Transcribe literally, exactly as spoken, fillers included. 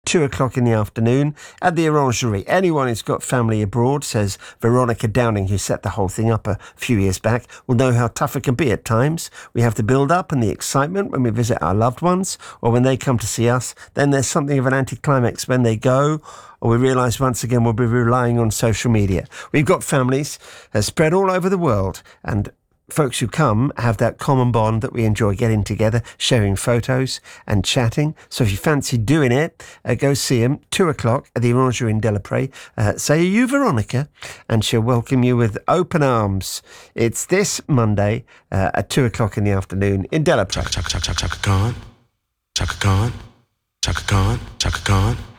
two o'clock in the afternoon at the Orangerie. Anyone who's got family abroad, says Veronica Downing, who set the whole thing up a few years back, will know how tough it can be at times. We have to build up and the excitement when we visit our loved ones or when they come to see us. Then there's something of an anticlimax when they go, or we realise once again we'll be relying on social media. We've got families uh, spread all over the world, and folks who come have that common bond that we enjoy, getting together, sharing photos and chatting. So if you fancy doing it, uh, go see them, two o'clock at the Orangerie in Delapré. Uh, say, are you Veronica? And she'll welcome you with open arms. It's this Monday uh, at two o'clock in the afternoon in Delapré. Chaka, chaka, chaka, chaka, Khan. Chaka Khan. Chaka Khan. Chaka Khan.